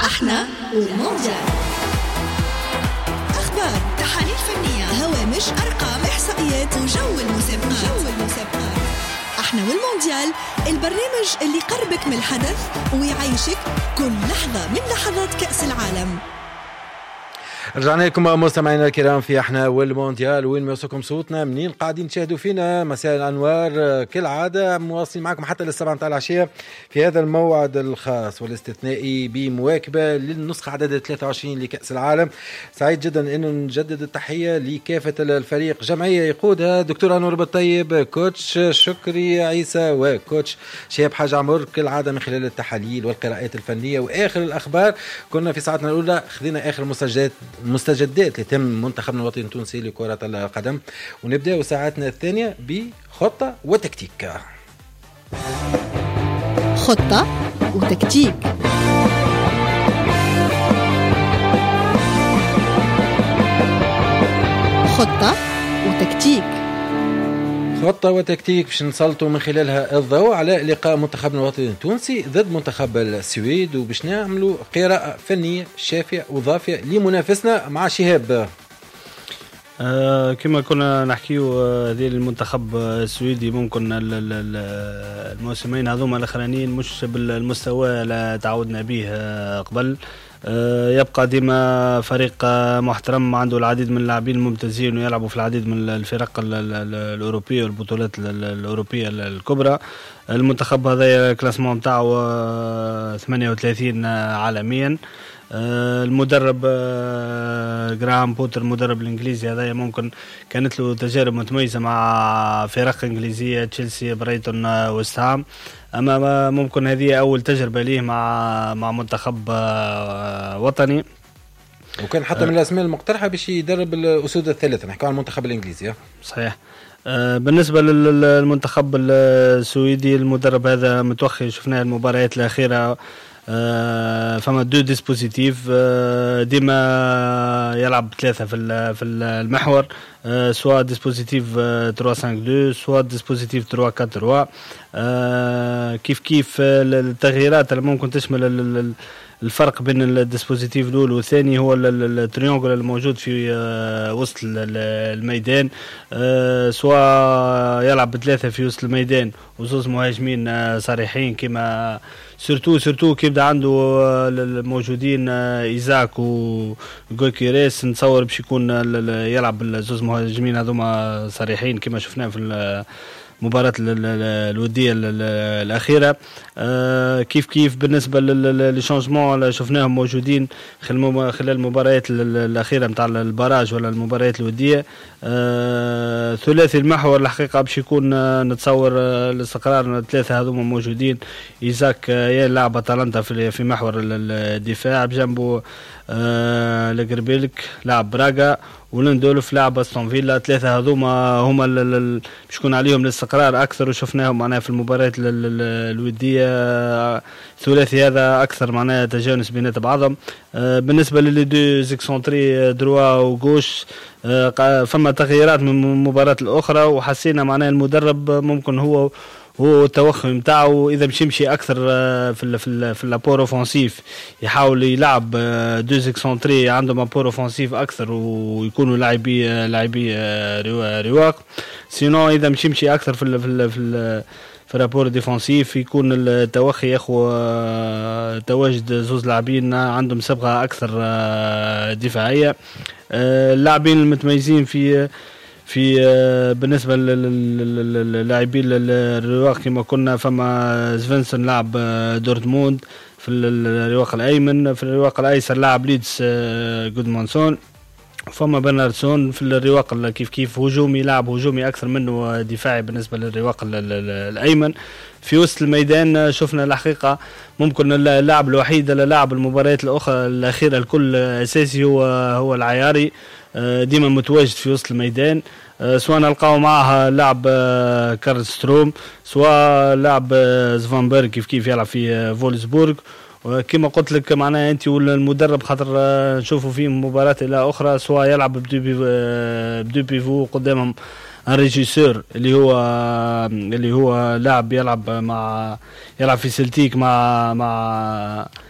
احنا والمونديال. اخبار، تحاليل فنيه، هوامش، ارقام، احصائيات وجو المسابقات. احنا والمونديال، البرنامج اللي يقربك من الحدث ويعيشك كل لحظه من لحظات كأس العالم. رجعنا لكم مستمعينا الكرام في احنا والمونديال. وين ما يوصلكم صوتنا، منين قاعدين تشاهدوا فينا، مساء الانوار. كالعاده مواصلين معكم حتى للسبعة متاع العشيه في هذا الموعد الخاص والاستثنائي بمواكبه للنسخه عدد 23 لكأس العالم. سعيد جدا انه نجدد التحيه لكافه الفريق، جمعيه يقودها دكتور انور بالطيب، كوتش شكري عيسى وكوتش شهاب حاج عمر. كالعاده من خلال التحاليل والقراءات الفنيه واخر الاخبار، كنا في ساعتنا الاولى خذينا اخر مستجدات لتم منتخبنا الوطني التونسي لكرة القدم، ونبدأ ساعتنا الثانية بخطة وتكتيك. خطة وتكتيك. خطة وتكتيك. خطة وتكتيك باش نسلطوا من خلالها الضوء على لقاء منتخبنا الوطني التونسي ضد منتخب السويد، وباش نعملوا قراءة فنية شافية وضافية لمنافسنا مع شهاب. كما كنا نحكيو هذه المنتخب السويدي ممكن الموسمين هذوما الاخرانيين مش بالمستوى اللي تعودنا به قبل. يبقى ديما فريق محترم عنده العديد من اللاعبين الممتازين ويلعبوا في العديد من الفرق الأوروبية والبطولات الأوروبية الكبرى. المنتخب هذا الكلاسمون متاعه 38 عالميا. المدرب جراهام بوتر المدرب الانجليزي هذا ممكن كانت له تجارب متميزه مع فرق انجليزيه، تشيلسي، برايتون، ويست هام، اما ممكن هذه اول تجربه ليه مع منتخب وطني، وكان حتى من الاسماء المقترحه باش يدرب الاسود الثلاثه، نحكي عن المنتخب الانجليزي. صحيح. بالنسبة للمنتخب السويدي، المدرب هذا متوخي، شفناه المباريات الأخيرة، فما دو ديسبوزيتيف، ديما يلعب ثلاثة في المحور، سواء ديسبوزيتيف 3-5-2 سواء ديسبوزيتيف 3-4-3. كيف التغييرات اللي ممكن تشمل الفرق بين الديسبوزيتيف الاول والثاني هو التريونجل الموجود في وسط الميدان، سواء يلعب بثلاثة في وسط الميدان وزوز مهاجمين صريحين، كما سورتو كيبدا عنده الموجودين إيزاك وغوكيريس، نتصور باش يكون يلعب الزوز مهاجمين هذوما صريحين كما شفناه في مباراة الودية الأخيرة. كيف بالنسبة للشانجمون اللي شفناهم موجودين خلال المباريات الأخيرة متاع البراج ولا المباريات الودية، ثلاثي المحور الحقيقة باش يكون نتصور الاستقرار الثلاثة هذوما موجودين. إيزاك يلعب أتلانتا في محور الدفاع، بجنبه لقربيلك لاعب براغا، ولندولف لاعب استون فيلا. ثلاثة هذوما هما باش يكون عليهم الاستقرار أكثر، وشفناهم معناها في المباريات الودية ثلاثي هذا أكثر معناها تجانس بينات بعضهم. بالنسبة للدو زيكسونتري دروا وغوش، فما تغييرات من المباراة الأخرى، وحسينا معناها المدرب ممكن هو التوخي متاعه إذا باش يمشي أكثر في الابور اوفنسيف، يحاول يلعب دو زيكسونتري عندهم ابور اوفنسيف أكثر ويكونوا لاعبي رواق. سينو إذا باش يمشي أكثر في الرابور ديفنسيف يكون التوخي تواجد زوز لاعبين عندهم صبغة أكثر دفاعية. اللاعبين المتميزين في بالنسبة للاعبين الرواق كما كنا، فما سفنسون لاعب دورتموند في الرواق الأيمن، في الرواق الأيسر لاعب ليدز جودمانسون، فما برناردسون في الرواق كيف هجومي، لاعب هجومي أكثر منه دفاعي بالنسبة للرواق الأيمن. في وسط الميدان شفنا الحقيقة ممكن اللاعب الوحيد اللي لاعب المباريات الأخيرة الكل أساسي هو العياري، ديما متواجد في وسط الميدان، سواء نلقاو معها لاعب كارل ستروم، سواء لاعب زفانبرغ كيف يلعب في فولسبورغ. وكما قلت لك معناها انت والمدرب خاطر نشوفوا فيه مباراة الى اخرى، سواء يلعب بدو بيفو قدامهم الريجيسور اللي هو لاعب يلعب في سلتيك مع